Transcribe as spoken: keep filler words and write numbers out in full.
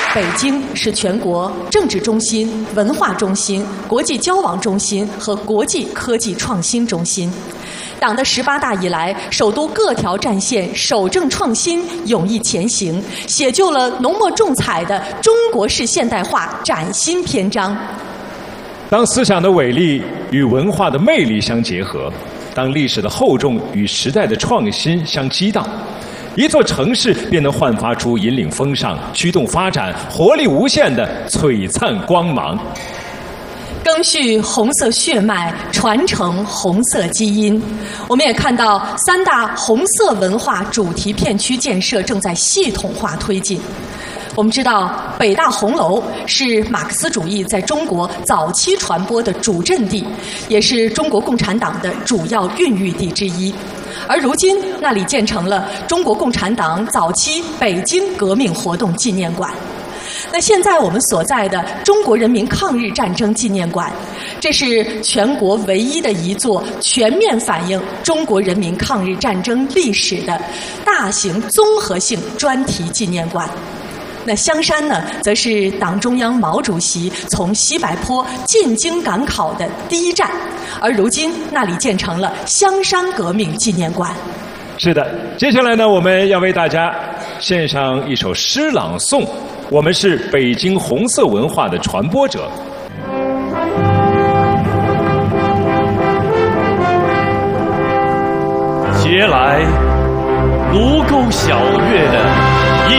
北京是全国政治中心、文化中心、国际交往中心和国际科技创新中心。党的十八大以来，首都各条战线守正创新，勇毅前行，写就了浓墨重彩的中国式现代化崭新篇章。 当思想的伟力与文化的魅力相结合，当历史的厚重与时代的创新相激荡，一座城市便能焕发出引领风尚、驱动发展、活力无限的璀璨光芒。 赓续红色血脉，传承红色基因。我们也看到三大红色文化主题片区建设正在系统化推进。我们知道，北大红楼是马克思主义在中国早期传播的主阵地，也是中国共产党的主要孕育地之一。而如今，那里建成了中国共产党早期北京革命活动纪念馆。那现在我们所在的中国人民抗日战争纪念馆，这是全国唯一的一座全面反映中国人民抗日战争历史的大型综合性专题纪念馆。那香山呢，则是党中央毛主席从西柏坡进京赶考的第一站，而如今那里建成了香山革命纪念馆。 是的，接下来呢，我们要为大家献上一首诗朗诵。我们是北京红色文化的传播者。 携来卢沟晓月的